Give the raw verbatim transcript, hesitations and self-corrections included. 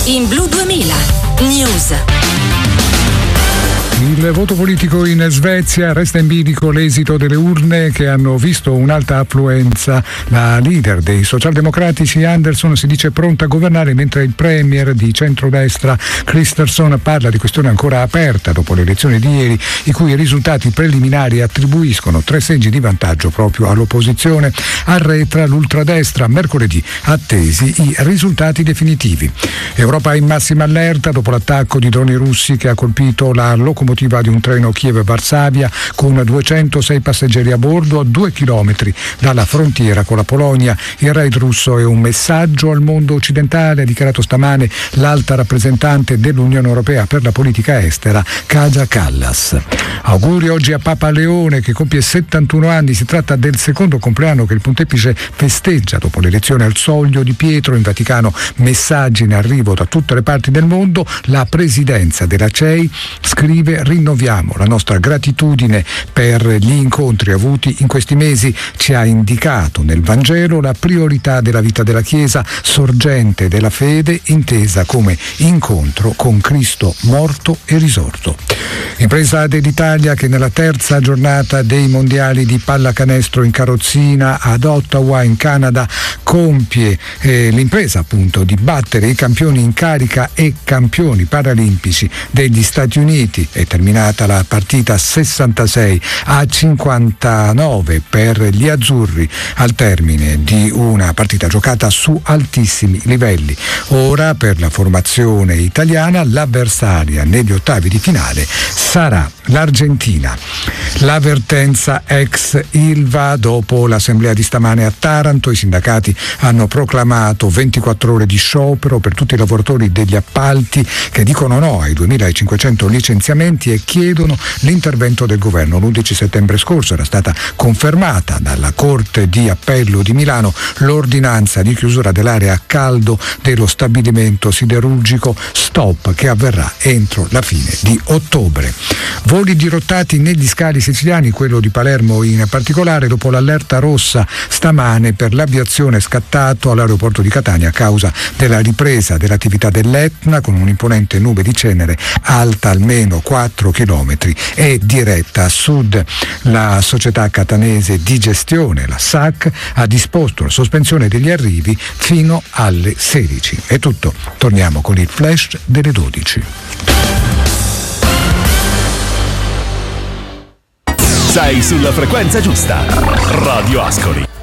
in Blu duemila News. Il voto politico in Svezia, resta in bilico l'esito delle urne che hanno visto un'alta affluenza. La leader dei socialdemocratici Andersson si dice pronta a governare, mentre il premier di centrodestra Kristersson parla di questione ancora aperta dopo le elezioni di ieri, i cui risultati preliminari attribuiscono tre seggi di vantaggio proprio all'opposizione. Arretra l'ultradestra, mercoledì attesi i risultati definitivi. Europa in massima allerta dopo l'attacco di droni russi che ha colpito la locomotiva di un treno Kiev-Varsavia con duecentosei passeggeri a bordo a due chilometri dalla frontiera con la Polonia. Il raid russo è un messaggio al mondo occidentale, ha dichiarato stamane l'alta rappresentante dell'Unione Europea per la politica estera Kaja Kallas. Auguri oggi a Papa Leone che compie settantuno anni. Si tratta del secondo compleanno che il pontefice festeggia dopo l'elezione al Soglio di Pietro. In Vaticano messaggi in arrivo da tutte le parti del mondo. La presidenza della C E I scrive: rinnoviamo la nostra gratitudine per gli incontri avuti in questi mesi. Ci ha indicato nel Vangelo la priorità della vita della Chiesa, sorgente della fede intesa come incontro con Cristo morto e risorto. Impresa dell'Italia che nella terza giornata dei mondiali di pallacanestro in carrozzina ad Ottawa in Canada compie eh, l'impresa appunto di battere i campioni in carica e campioni paralimpici degli Stati Uniti. È terminata la partita sessantasei a cinquantanove per gli azzurri al termine di una partita giocata su altissimi livelli. Ora per la formazione italiana l'avversaria negli ottavi di finale sarà l'Argentina. L'avvertenza ex Ilva dopo l'assemblea di stamane a Taranto. I sindacati hanno proclamato ventiquattro ore di sciopero per tutti i lavoratori degli appalti che dicono no ai duemilacinquecento licenziamenti e chiedono l'intervento del governo. L'undici settembre scorso era stata confermata dalla Corte di Appello di Milano l'ordinanza di chiusura dell'area a caldo dello stabilimento siderurgico Stop, che avverrà entro la fine di ottobre. Voli dirottati negli scali siciliani, quello di Palermo in particolare, dopo l'allerta rossa stamane per l'aviazione scattato all'aeroporto di Catania a causa della ripresa dell'attività dell'Etna con un'imponente nube di cenere alta almeno quattro chilometri e diretta a sud. La società catanese di gestione, la S A C, ha disposto la sospensione degli arrivi fino alle sedici. È tutto, torniamo con il flash delle dodici. Sei sulla frequenza giusta. Radio Ascoli.